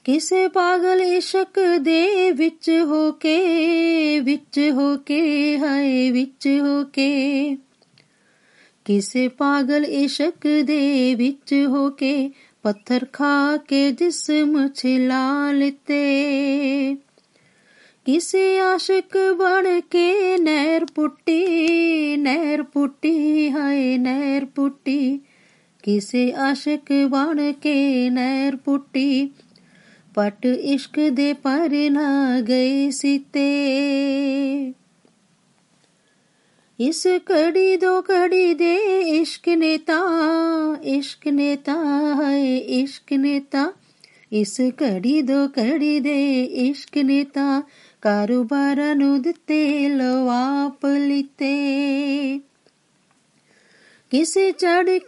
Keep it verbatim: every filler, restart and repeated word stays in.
ਕਿਸੇ ਪਾਗਲ ਇਸ਼ਕ ਦੇ ਵਿੱਚ ਹੋ ਕੇ, ਵਿੱਚ ਹੋ ਕੇ, ਹਾਏ ਵਿੱਚ ਹੋ ਕੇ, ਕਿਸੇ ਪਾਗਲ ਇਸ਼ਕ ਦੇ ਵਿੱਚ ਹੋ ਕੇ ਪੱਥਰ ਖਾ ਕੇ ਜਿਸਮ ਛਿਲਾ ਲਿੱਤੇ। ਕਿਸੇ ਆਸ਼ਿਕ ਬਣ ਕੇ ਨਹਿਰ ਪੁੱਟੀ, ਨਹਿਰ ਪੁੱਟੀ, ਹਾਏ ਨਹਿਰ ਪੁੱਟੀ, ਕਿਸੇ ਆਸ਼ਿਕ ਬਣ ਕੇ ਨਹਿਰ ਪੁੱਟੀ, ਪਟ ਇਸ਼ਕ ਦੇ ਪਰ ਨਾ ਗਏ ਸੀਤੇ। ਇਸ ਘੜੀ ਦੋ ਘੜੀ ਦੇ ਇਸ਼ਕ ਨੇ ਤਾਂ, ਇਸ਼ਕ ਨੇ ਤਾਂ, ਹਾਏ ਇਸ਼ਕ ਨੇ ਤਾਂ, ਇਸ ਘੜੀ ਦੋ ਘੜੀ ਦੇ ਇਸ਼ਕ ਨੇ ਤਾਂ ਕਾਰੋਬਾਰਾਂ ਨੂੰ ਦਿੱਤੇ ਲਵਾ ਪਲੀਤੇ। ਕਿਸੇ ਚੜ